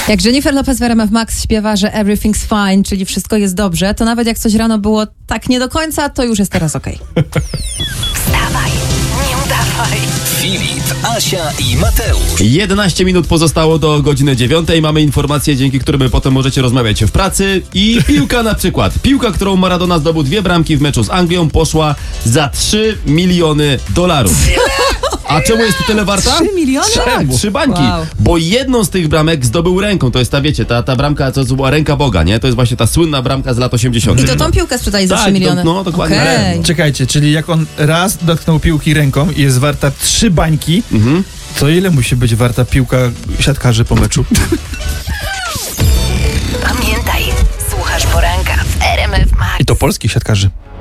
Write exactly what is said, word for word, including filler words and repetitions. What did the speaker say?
Jak Jennifer Lopez w R M F Max śpiewa, że everything's fine, czyli wszystko jest dobrze, to nawet jak coś rano było tak nie do końca, to już jest teraz okej. Wstawaj, nie udawaj. Filip, Asia i Mateusz. jedenaście minut pozostało do godziny dziewiątej. Mamy informacje, dzięki którym potem możecie rozmawiać w pracy. I piłka na przykład. Piłka, którą Maradona zdobył dwie bramki w meczu z Anglią, poszła za trzy miliony dolarów. A czemu jest to tyle warta? trzy miliony? Tak, trzy bańki. Wow. Bo jedną z tych bramek zdobył ręką. To jest ta, wiecie, ta, ta bramka, co była ręka Boga, nie? To jest właśnie ta słynna bramka z lat I osiemdziesiątych. to tą piłkę sprzedali za Tak, trzy miliony. to- no, dokładnie. Okej. Czekajcie, czyli jak on raz dotknął piłki ręką i jest warta trzy bańki, Mhm. to ile musi być warta piłka siatkarzy po meczu? Pamiętaj, słuchasz poranka w R M F Max. I to polskich siatkarzy.